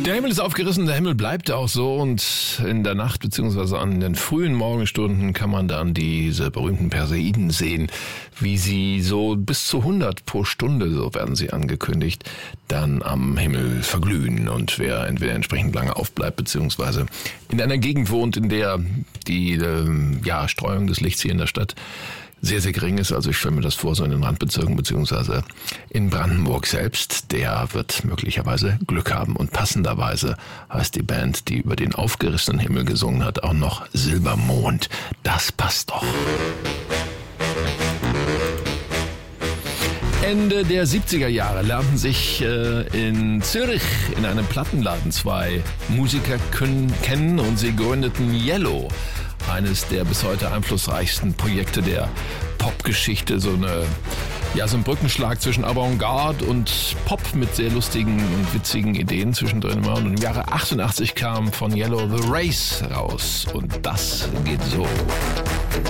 Der Himmel ist aufgerissen, der Himmel bleibt auch so und in der Nacht bzw. an den frühen Morgenstunden kann man dann diese berühmten Perseiden sehen, wie sie so bis zu 100 pro Stunde, so werden sie angekündigt, dann am Himmel verglühen. Und wer entweder entsprechend lange aufbleibt bzw. in einer Gegend wohnt, in der die Streuung des Lichts hier in der Stadt sehr, sehr gering ist. Also ich stelle mir das vor, so in den Randbezirken beziehungsweise in Brandenburg selbst, der wird möglicherweise Glück haben. Und passenderweise heißt die Band, die über den aufgerissenen Himmel gesungen hat, auch noch Silbermond. Das passt doch. Ende der 70er Jahre lernten sich in Zürich in einem Plattenladen zwei Musiker kennen und sie gründeten Yellow. Eines der bis heute einflussreichsten Projekte der Popgeschichte, so ein Brückenschlag zwischen Avantgarde und Pop mit sehr lustigen und witzigen Ideen zwischendrin war. Und im Jahre 88 kam von Yellow The Race raus und das geht so.